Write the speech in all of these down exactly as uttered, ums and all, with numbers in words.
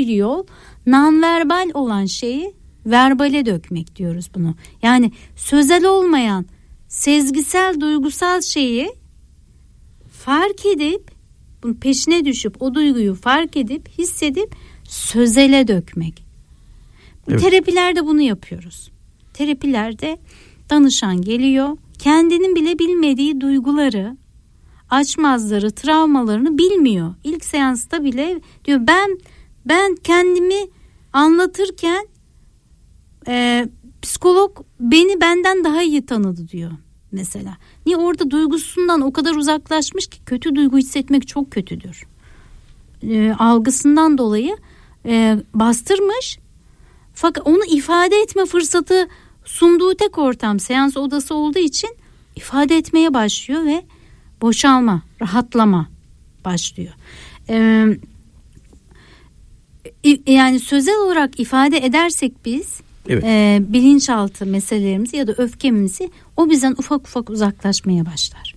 bir yol nonverbal olan şeyi verbale dökmek diyoruz bunu. Yani sözel olmayan sezgisel, duygusal şeyi fark edip, bunun peşine düşüp o duyguyu fark edip, hissedip sözele dökmek. Evet. Terapilerde bunu yapıyoruz. Terapilerde danışan geliyor, kendinin bile bilmediği duyguları, açmazları, travmalarını bilmiyor. İlk seansta bile diyor ben ben kendimi anlatırken e, psikolog beni benden daha iyi tanıdı diyor mesela. Niye? Orada duygusundan o kadar uzaklaşmış ki, kötü duygu hissetmek çok kötüdür. E, algısından dolayı e, bastırmış. Fakat onu ifade etme fırsatı sunduğu tek ortam seans odası olduğu için ifade etmeye başlıyor ve boşalma, rahatlama başlıyor. Ee, yani sözel olarak ifade edersek biz evet. e, bilinçaltı meselelerimizi ya da öfkemizi, o bizden ufak ufak uzaklaşmaya başlar.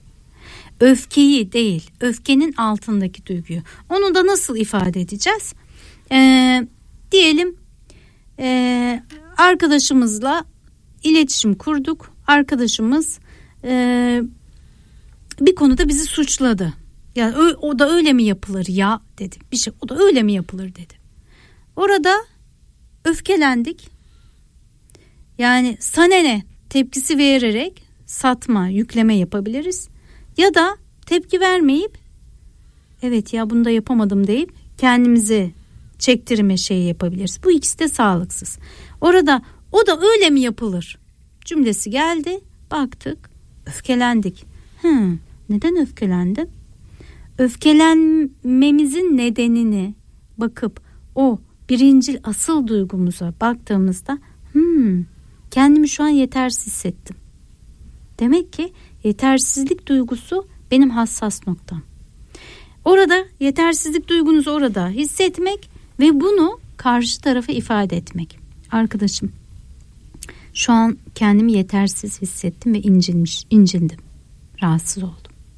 Öfkeyi değil, öfkenin altındaki duyguyu. Onu da nasıl ifade edeceğiz? Ee, diyelim e, arkadaşımızla iletişim kurduk. Arkadaşımız e, bir konuda bizi suçladı. Yani o, o da öyle mi yapılır ya dedi. Bir şey, o da öyle mi yapılır dedi. Orada öfkelendik. Yani sana ne tepkisi vererek satma, yükleme yapabiliriz. Ya da tepki vermeyip evet ya bunu da yapamadım deyip kendimizi çektirme şeyi yapabiliriz. Bu ikisi de sağlıksız. Orada o da öyle mi yapılır cümlesi geldi. Baktık, öfkelendik. Hmm, neden öfkelendim? Öfkelenmemizin nedenini bakıp o birincil asıl duygumuza baktığımızda hmm, kendimi şu an yetersiz hissettim. Demek ki yetersizlik duygusu benim hassas noktam. Orada yetersizlik duygunuzu orada hissetmek ve bunu karşı tarafa ifade etmek. Arkadaşım, şu an kendimi yetersiz hissettim ve incinmiş, incindim. Rahatsız oldum.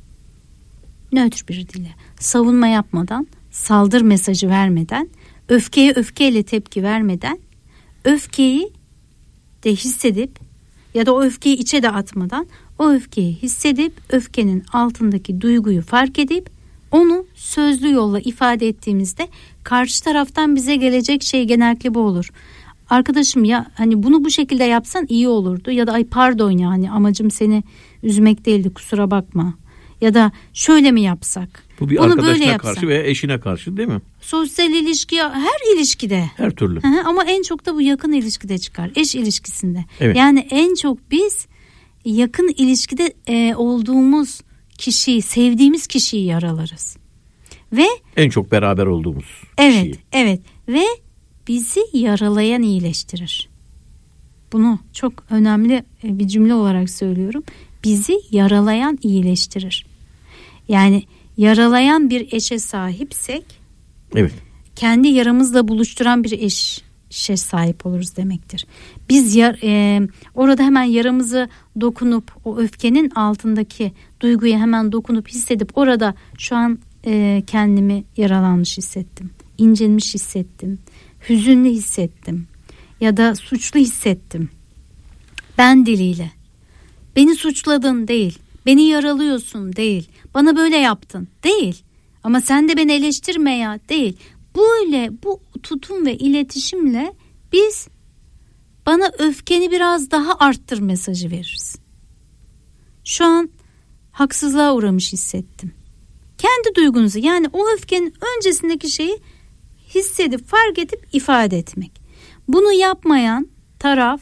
Nötr bir dille, savunma yapmadan, saldır mesajı vermeden, öfkeye öfkeyle tepki vermeden, öfkeyi de hissedip ya da o öfkeyi içe de atmadan, o öfkeyi hissedip öfkenin altındaki duyguyu fark edip onu sözlü yolla ifade ettiğimizde karşı taraftan bize gelecek şey genellikle bu olur. Arkadaşım ya hani bunu bu şekilde yapsan iyi olurdu ya da ay pardon yani amacım seni üzmek değildi, kusura bakma. Ya da şöyle mi yapsak? Bu bir arkadaşına karşı veya eşine karşı değil mi? Sosyal ilişki, her ilişkide. Her türlü. Hı hı, ama en çok da bu yakın ilişkide çıkar. Eş ilişkisinde. Evet. Yani en çok biz yakın ilişkide e, olduğumuz kişiyi, sevdiğimiz kişiyi yaralarız. Ve en çok beraber olduğumuz evet, kişiyi. Evet, evet. Ve bizi yaralayan iyileştirir. Bunu çok önemli bir cümle olarak söylüyorum. Bizi yaralayan iyileştirir. Yani yaralayan bir eşe sahipsek, evet, kendi yaramızla buluşturan bir eşe sahip oluruz demektir. Biz yar, e, orada hemen yaramızı dokunup o öfkenin altındaki duyguyu hemen dokunup hissedip orada şu an e, kendimi yaralanmış hissettim, incinmiş hissettim, hüzünlü hissettim ya da suçlu hissettim. Ben diliyle. Beni suçladın değil, beni yaralıyorsun değil, bana böyle yaptın değil, ama sen de beni eleştirme ya değil. Böyle bu tutum ve iletişimle biz bana öfkeni biraz daha arttır mesajı veririz. Şu an haksızlığa uğramış hissettim. Kendi duygunuzu, yani o öfkenin öncesindeki şeyi hissedip fark edip ifade etmek. Bunu yapmayan taraf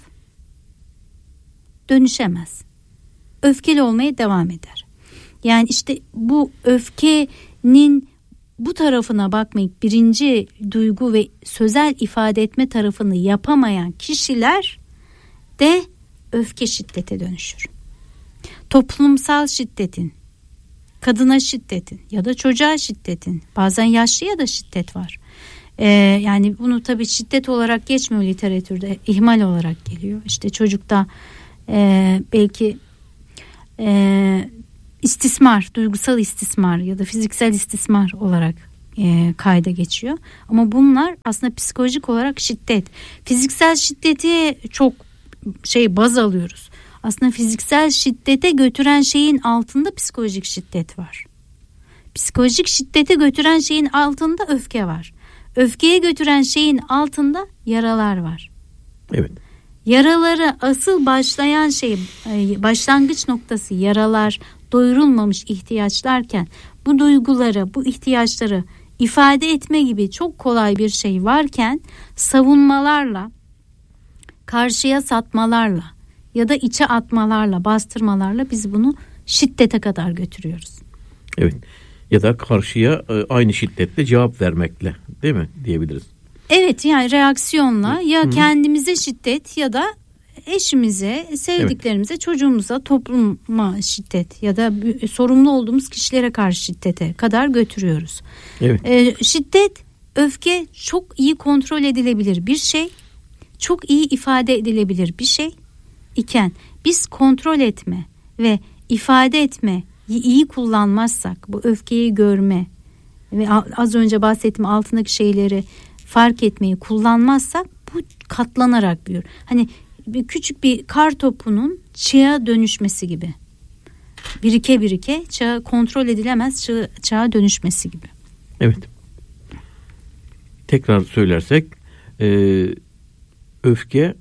dönüşemez. Öfkeli olmaya devam eder. Yani işte bu öfkenin bu tarafına bakmayıp birinci duygu ve sözel ifade etme tarafını yapamayan kişiler de öfke şiddete dönüşür. Toplumsal şiddetin, kadına şiddetin ya da çocuğa şiddetin, bazen yaşlıya da şiddet var. Ee, yani bunu tabii şiddet olarak geçmiyor literatürde, ihmal olarak geliyor. İşte çocukta e, belki e, istismar, duygusal istismar ya da fiziksel istismar olarak e, kayda geçiyor. Ama bunlar aslında psikolojik olarak şiddet. Fiziksel şiddeti çok şey baz alıyoruz. Aslında fiziksel şiddete götüren şeyin altında psikolojik şiddet var. Psikolojik şiddete götüren şeyin altında öfke var. Öfkeye götüren şeyin altında yaralar var. Evet. Yaraları asıl başlayan şey, başlangıç noktası yaralar, doyurulmamış ihtiyaçlarken bu duyguları, bu ihtiyaçları ifade etme gibi çok kolay bir şey varken savunmalarla, karşıya satmalarla ya da içe atmalarla, bastırmalarla biz bunu şiddete kadar götürüyoruz. Evet. Ya da karşıya aynı şiddetle cevap vermekle, değil mi diyebiliriz? Evet, yani reaksiyonla ya Hı. kendimize şiddet ya da eşimize, sevdiklerimize, evet. çocuğumuza, topluma şiddet ya da sorumlu olduğumuz kişilere karşı şiddete kadar götürüyoruz. Evet. Ee, şiddet, öfke çok iyi kontrol edilebilir bir şey, çok iyi ifade edilebilir bir şey iken biz kontrol etme ve ifade etme iyi kullanmazsak, bu öfkeyi görme ve az önce bahsettiğim altındaki şeyleri fark etmeyi kullanmazsak bu katlanarak büyür. Hani bir küçük bir kar topunun çığa dönüşmesi gibi. Birike birike çığa, kontrol edilemez çığa, çığa dönüşmesi gibi. Evet. Tekrar söylersek e, öfke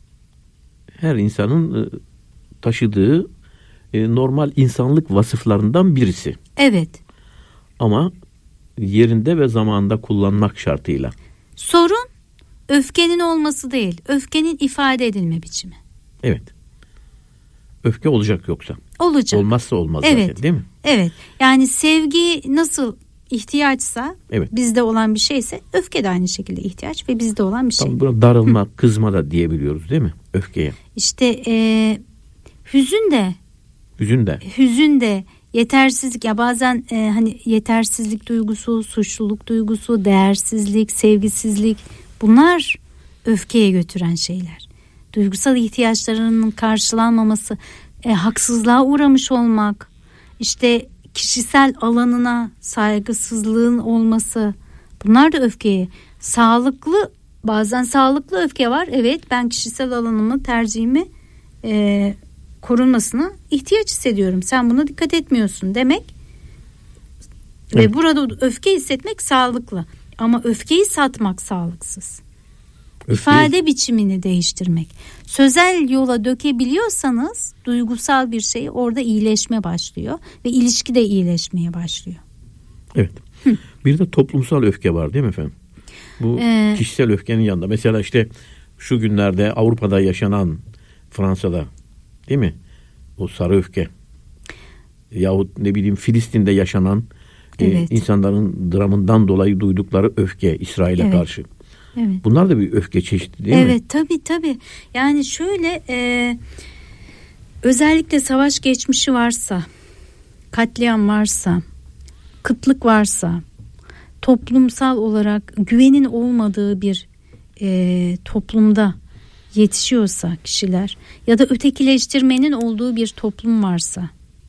her insanın e, taşıdığı e, normal insanlık vasıflarından birisi. Evet. Ama yerinde ve zamanında kullanmak şartıyla. Sorun öfkenin olması değil, öfkenin ifade edilme biçimi. Evet. Öfke olacak yoksa. Olacak. Olmazsa olmaz evet. zaten, değil mi? Evet. Yani sevgi nasıl ihtiyaçsa, evet. bizde olan bir şeyse öfke de aynı şekilde ihtiyaç ve bizde olan bir şey. Tabii buna darılma, kızma da diyebiliyoruz, değil mi? Öfkeye. İşte e, hüzün de. Hüzün de. Hüzün de. Yetersizlik ya bazen e, hani yetersizlik duygusu, suçluluk duygusu, değersizlik, sevgisizlik bunlar öfkeye götüren şeyler. Duygusal ihtiyaçlarının karşılanmaması, e, haksızlığa uğramış olmak, işte kişisel alanına saygısızlığın olması bunlar da öfkeye. Sağlıklı bazen sağlıklı öfke var. Evet ben kişisel alanımı tercihimi e, korunmasına ihtiyaç hissediyorum. Sen buna dikkat etmiyorsun demek. Evet. Ve burada öfke hissetmek sağlıklı. Ama öfkeyi satmak sağlıksız. Öfkeyi... İfade biçimini değiştirmek. Sözel yola dökebiliyorsanız duygusal bir şey orada iyileşme başlıyor. Ve ilişki de iyileşmeye başlıyor. Evet. Hı. Bir de toplumsal öfke var değil mi efendim? Bu ee... kişisel öfkenin yanında. Mesela işte şu günlerde Avrupa'da yaşanan, Fransa'da değil mi? O sarı öfke. Yahut ne bileyim Filistin'de yaşanan evet. e, insanların dramından dolayı duydukları öfke İsrail'e evet. karşı. Evet. Bunlar da bir öfke çeşidi değil evet, mi? Evet tabii tabii. Yani şöyle e, özellikle savaş geçmişi varsa, katliam varsa, kıtlık varsa, toplumsal olarak güvenin olmadığı bir e, toplumda yetişiyorsa kişiler ya da ötekileştirmenin olduğu bir toplum varsa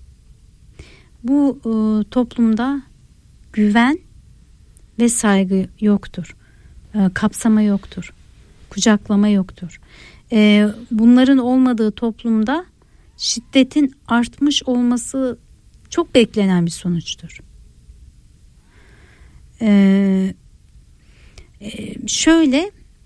bu e, toplumda güven ve saygı yoktur. E, kapsama yoktur. Kucaklama yoktur. E, bunların olmadığı toplumda şiddetin artmış olması çok beklenen bir sonuçtur. E, e, şöyle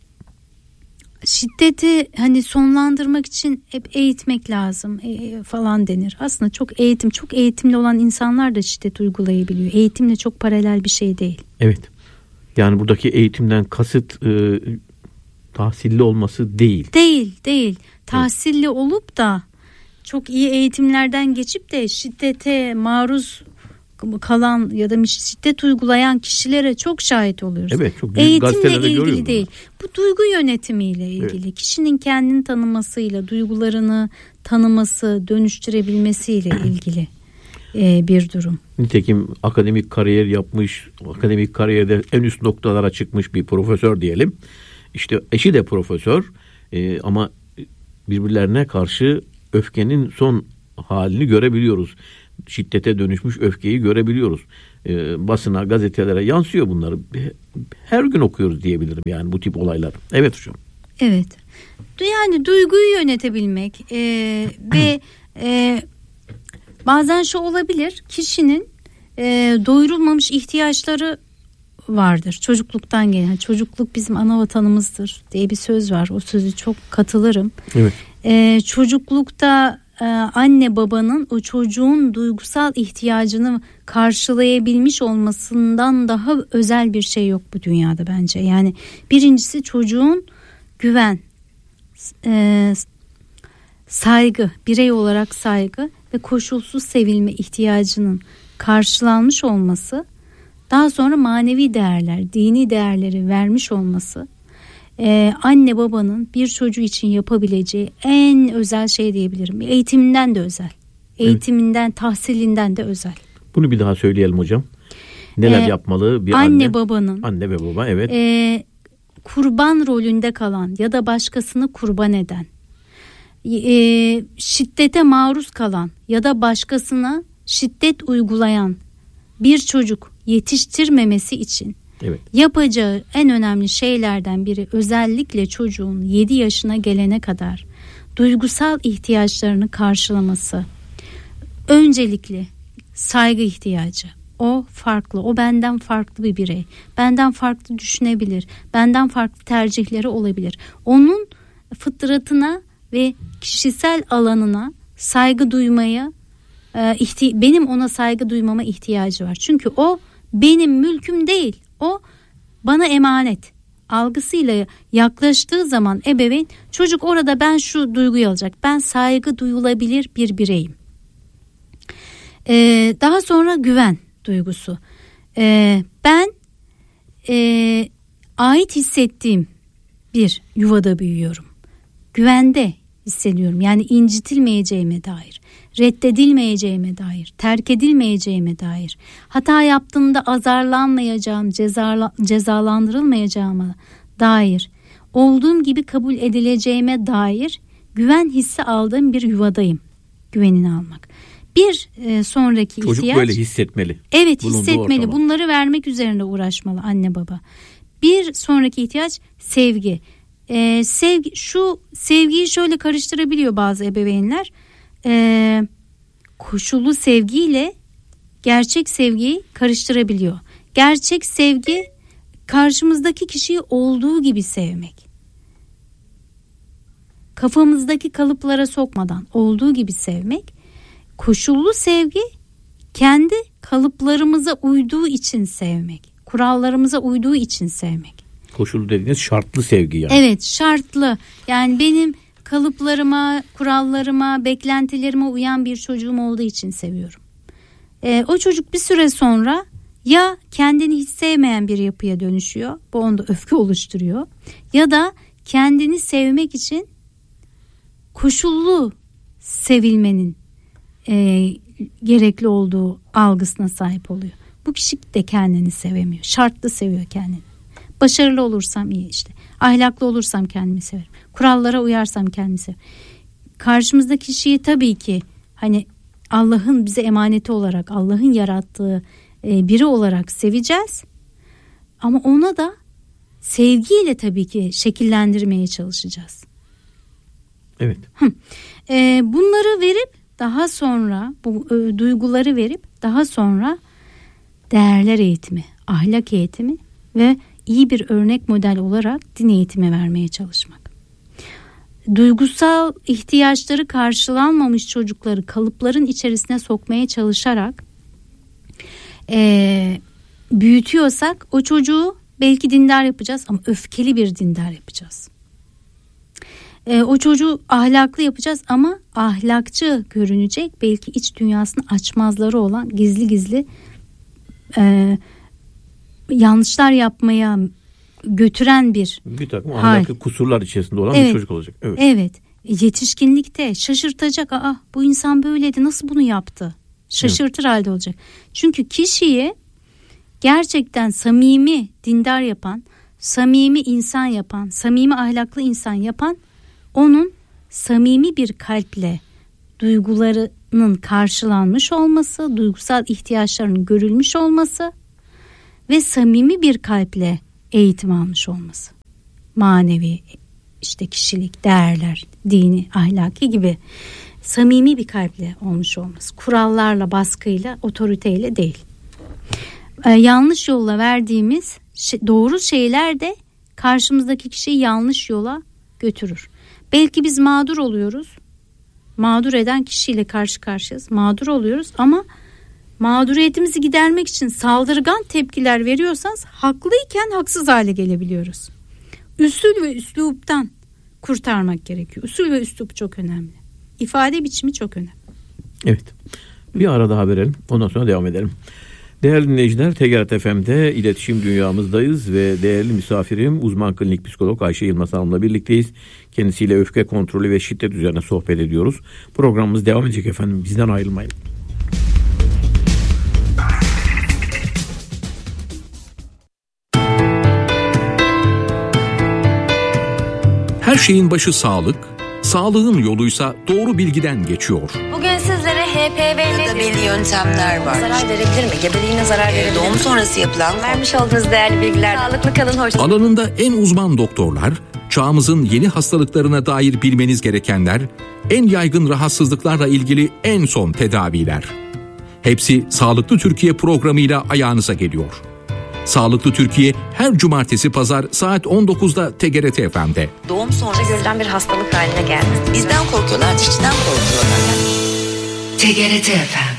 şiddeti hani sonlandırmak için hep eğitmek lazım e, falan denir. Aslında çok eğitim, çok eğitimli olan insanlar da şiddet uygulayabiliyor. Eğitimle çok paralel bir şey değil. Evet. Yani buradaki eğitimden kasıt e, tahsilli olması değil. Değil, değil. Tahsilli evet. olup da çok iyi eğitimlerden geçip de şiddete maruz kalan ya da şiddet uygulayan kişilere çok şahit oluyoruz. Evet, çok büyük eğitimle ilgili değil. Bu duygu yönetimiyle ilgili. Evet. Kişinin kendini tanımasıyla, duygularını tanıması, dönüştürebilmesiyle ilgili e, bir durum. Nitekim akademik kariyer yapmış, akademik kariyerde en üst noktalara çıkmış bir profesör diyelim. İşte eşi de profesör e, ama birbirlerine karşı öfkenin son halini görebiliyoruz. Şiddete dönüşmüş öfkeyi görebiliyoruz. e, basına, gazetelere yansıyor bunları. Her gün okuyoruz diyebilirim yani bu tip olaylar. Evet hocam. Evet. Yani duyguyu yönetebilmek e, ve e, bazen şu olabilir, kişinin e, doyurulmamış ihtiyaçları vardır. Çocukluktan gelen. Çocukluk bizim ana vatanımızdır diye bir söz var. O sözü çok katılırım. Evet. E, çocuklukta e, anne babanın o çocuğun duygusal ihtiyacını karşılayabilmiş olmasından daha özel bir şey yok bu dünyada bence. Yani birincisi çocuğun güven, e, saygı, birey olarak saygı ve koşulsuz sevilme ihtiyacının karşılanmış olması, daha sonra manevi değerler, dini değerleri vermiş olması, e, anne babanın bir çocuğu için yapabileceği en özel şey diyebilirim. Eğitiminden de özel, eğitiminden, evet. tahsilinden de özel. Bunu bir daha söyleyelim hocam. Neler ee, yapmalı bir anne, anne babanın? Anne ve baba, evet. E, kurban rolünde kalan ya da başkasını kurban eden, e, şiddete maruz kalan ya da başkasına şiddet uygulayan bir çocuk yetiştirmemesi için, evet, yapacağı en önemli şeylerden biri, özellikle çocuğun yedi yaşına gelene kadar duygusal ihtiyaçlarını karşılaması. Öncelikle saygı ihtiyacı. O farklı, o benden farklı bir birey. Benden farklı düşünebilir. Benden farklı tercihleri olabilir. Onun fıtratına ve kişisel alanına saygı duymaya, benim ona saygı duymama ihtiyacı var. Çünkü o benim mülküm değil. O bana emanet algısıyla yaklaştığı zaman ebeveyn, çocuk orada ben şu duyguyu alacak. Ben saygı duyulabilir bir bireyim. Ee, daha sonra güven duygusu. Ee, ben e, ait hissettiğim bir yuvada büyüyorum. Güvende hissediyorum. Yani incitilmeyeceğime dair, reddedilmeyeceğime dair, terk edilmeyeceğime dair, hata yaptığımda azarlanmayacağım, cezala, cezalandırılmayacağıma dair, olduğum gibi kabul edileceğime dair güven hissi aldığım bir yuvadayım. Güvenini almak. Bir e, sonraki çocuk ihtiyaç. Çocuk böyle hissetmeli. Evet, hissetmeli. Ortama. Bunları vermek üzerine uğraşmalı anne baba. Bir sonraki ihtiyaç sevgi. Ee, sevgi, şu sevgiyi şöyle karıştırabiliyor bazı ebeveynler. Ee, koşullu sevgiyle gerçek sevgiyi karıştırabiliyor. Gerçek sevgi, karşımızdaki kişiyi olduğu gibi sevmek. Kafamızdaki kalıplara sokmadan olduğu gibi sevmek. Koşullu sevgi, kendi kalıplarımıza uyduğu için sevmek. Kurallarımıza uyduğu için sevmek. Koşullu dediğiniz şartlı sevgi yani. Evet, şartlı. Yani benim kalıplarıma, kurallarıma, beklentilerime uyan bir çocuğum olduğu için seviyorum. Ee, o çocuk bir süre sonra ya kendini hiç sevmeyen bir yapıya dönüşüyor. Bu onda öfke oluşturuyor. Ya da kendini sevmek için koşullu sevilmenin e, gerekli olduğu algısına sahip oluyor. Bu kişi de kendini sevemiyor. Şartlı seviyor kendini. Başarılı olursam iyi işte. Ahlaklı olursam kendimi severim. Kurallara uyarsam kendimi severim. Karşımızdaki kişiyi tabii ki hani Allah'ın bize emaneti olarak, Allah'ın yarattığı e, biri olarak seveceğiz. Ama ona da sevgiyle tabii ki şekillendirmeye çalışacağız. Evet. E, bunları verip daha sonra bu e, duyguları verip daha sonra değerler eğitimi, ahlak eğitimi ve iyi bir örnek model olarak din eğitimi vermeye çalışmak. Duygusal ihtiyaçları karşılanmamış çocukları kalıpların içerisine sokmaya çalışarak e, büyütüyorsak o çocuğu belki dindar yapacağız ama öfkeli bir dindar yapacağız. E, o çocuğu ahlaklı yapacağız ama ahlakçı görünecek, belki iç dünyasını açmazları olan gizli gizli e, yanlışlar yapmaya götüren bir bir takım ahlaklı kusurlar içerisinde olan evet, bir çocuk olacak. Evet. Evet. Yetişkinlikte şaşırtacak. Aa, bu insan böyleydi, nasıl bunu yaptı? Şaşırtır evet. halde olacak. Çünkü kişiyi gerçekten samimi dindar yapan, samimi insan yapan, samimi ahlaklı insan yapan, onun samimi bir kalple duyguları karşılanmış olması, duygusal ihtiyaçlarının görülmüş olması ve samimi bir kalple eğitim almış olması. Manevi, işte kişilik, değerler, dini, ahlaki gibi samimi bir kalple olmuş olması. Kurallarla, baskıyla, otoriteyle değil. Ee, yanlış yolla verdiğimiz şey, doğru şeyler de karşımızdaki kişiyi yanlış yola götürür. Belki biz mağdur oluyoruz. Mağdur eden kişiyle karşı karşıyayız. Mağdur oluyoruz ama mağduriyetimizi gidermek için saldırgan tepkiler veriyorsanız haklıyken haksız hale gelebiliyoruz. Üsul ve üsluptan kurtarmak gerekiyor. Usul ve üslup çok önemli. İfade biçimi çok önemli. Evet. Bir ara daha verelim. Ondan sonra devam edelim. Değerli dinleyiciler, T G R T F M'de iletişim dünyamızdayız ve değerli misafirim uzman klinik psikolog Ayşe Yılmaz Hanım'la birlikteyiz. Kendisiyle öfke kontrolü ve şiddet üzerine sohbet ediyoruz. Programımız devam edecek efendim. Bizden ayrılmayın. Her şeyin başı sağlık, sağlığın yoluysa doğru bilgiden geçiyor. Bugün sizlere H P V ya da belli yöntemler var. Zarar verebilir mi? Gebeliğine zarar verebilir mi? Doğum sonrası yapılan Vermiş olduğunuz değerli bilgiler. Sağlıklı kalın, hoşça kalın. Alanında en uzman doktorlar, çağımızın yeni hastalıklarına dair bilmeniz gerekenler, en yaygın rahatsızlıklarla ilgili en son tedaviler. Hepsi Sağlıklı Türkiye programıyla ayağınıza geliyor. Sağlıklı Türkiye her cumartesi pazar saat on dokuzda T G R T F M'de. Doğum sonrası Görülen bir hastalık haline geldi. bizden korkuyorlar, dişçiden korkuyorlar. T G R T F M.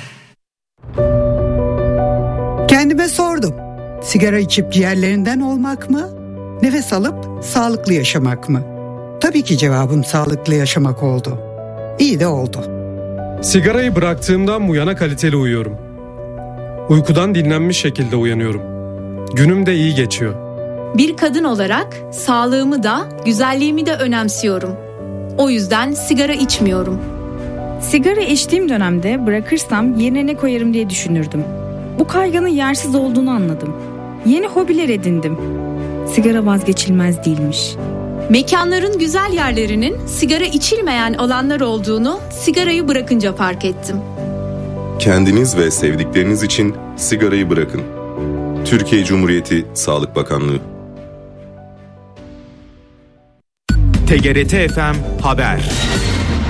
Kendime sordum. Sigara içip ciğerlerinden olmak mı? Nefes alıp sağlıklı yaşamak mı? Tabii ki cevabım sağlıklı yaşamak oldu. İyi de oldu. Sigarayı bıraktığımdan bu yana kaliteli uyuyorum. Uykudan dinlenmiş şekilde uyanıyorum. Günüm de iyi geçiyor. Bir kadın olarak sağlığımı da güzelliğimi de önemsiyorum. O yüzden sigara içmiyorum. Sigara içtiğim dönemde bırakırsam yerine ne koyarım diye düşünürdüm. Bu kaygının yersiz olduğunu anladım. Yeni hobiler edindim. Sigara vazgeçilmez değilmiş. Mekanların güzel yerlerinin sigara içilmeyen alanlar olduğunu sigarayı bırakınca fark ettim. Kendiniz ve sevdikleriniz için sigarayı bırakın. Türkiye Cumhuriyeti Sağlık Bakanlığı. T G R T F M Haber.